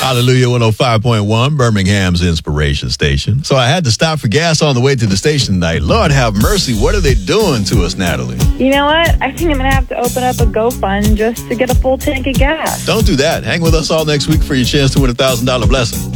Hallelujah 105.1, Birmingham's inspiration station. So I had to stop for gas on the way to the station tonight. Lord have mercy, what are they doing to us, Natalie? You know what? I think I'm going to have to open up a GoFund just to get a full tank of gas. Don't do that. Hang with us all next week for your chance to win a $1,000 blessing.